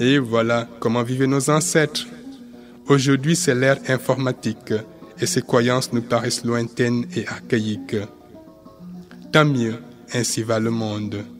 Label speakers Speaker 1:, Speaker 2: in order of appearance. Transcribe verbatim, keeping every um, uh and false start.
Speaker 1: Et voilà comment vivaient nos ancêtres. Aujourd'hui, c'est l'ère informatique et ces croyances nous paraissent lointaines et archaïques. Tant mieux, ainsi va le monde.